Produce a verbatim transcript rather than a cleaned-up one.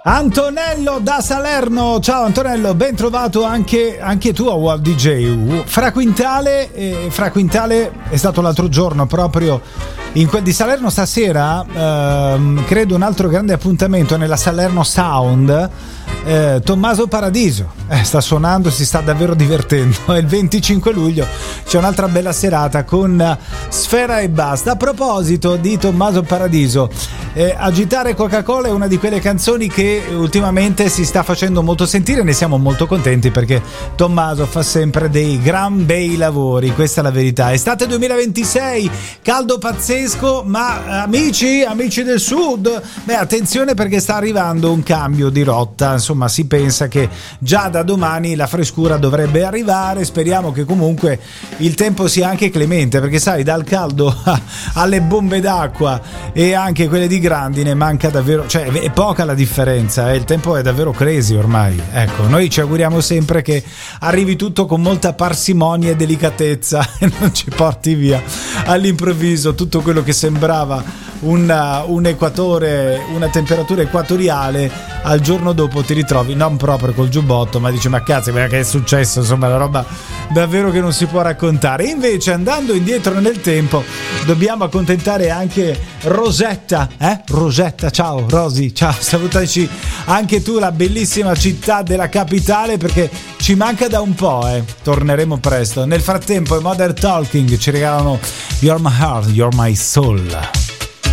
Antonello da Salerno, ciao Antonello, ben trovato anche, anche tu a Wow D J. Fra Quintale, eh, Fra Quintale è stato l'altro giorno proprio in quel di Salerno. Stasera ehm, credo un altro grande appuntamento nella Salerno Sound. Eh, Tommaso Paradiso eh, sta suonando, si sta davvero divertendo. Il venticinque luglio c'è un'altra bella serata con Sfera e Basta. A proposito di Tommaso Paradiso, eh, Agitare Coca-Cola è una di quelle canzoni che ultimamente si sta facendo molto sentire. Ne siamo molto contenti perché Tommaso fa sempre dei gran bei lavori, questa è la verità. Estate duemilaventisei, caldo pazzesco, ma amici, amici del sud, beh, attenzione perché sta arrivando un cambio di rotta. Insomma, si pensa che già da domani la frescura dovrebbe arrivare. Speriamo che comunque il tempo sia anche clemente, perché sai, dal caldo alle bombe d'acqua e anche quelle di grandine manca davvero, cioè è poca la differenza, eh? Il tempo è davvero crazy ormai. Ecco, noi ci auguriamo sempre che arrivi tutto con molta parsimonia e delicatezza e non ci porti via all'improvviso tutto quello che sembrava un, un equatore, una temperatura equatoriale, al giorno dopo ti ritrovi non proprio col giubbotto, ma dici ma cazzo, ma che è successo? Insomma, la roba davvero che non si può raccontare. Invece, andando indietro nel tempo, dobbiamo accontentare anche Rosetta, eh? Rosetta, ciao Rosy, ciao, salutaci anche tu, la bellissima città della capitale, perché ci manca da un po', eh. Torneremo presto. Nel frattempo i Modern Talking ci regalano You're My Heart, You're My Soul.